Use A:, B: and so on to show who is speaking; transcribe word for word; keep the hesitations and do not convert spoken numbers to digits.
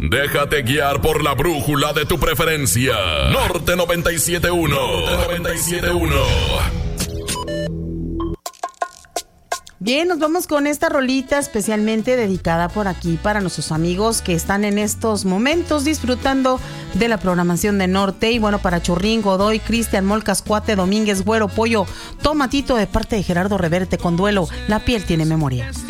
A: Déjate guiar por la brújula de tu preferencia. Norte noventa y siete punto uno. Norte noventa y siete punto uno.
B: Bien, nos vamos con esta rolita especialmente dedicada por aquí para nuestros amigos que están en estos momentos disfrutando de la programación de Norte. Y bueno, para Churrín, Godoy, Cristian, Molcas, Cuate, Domínguez, Güero, Pollo, Tomatito, de parte de Gerardo Reverte, con Duelo, La piel tiene memoria.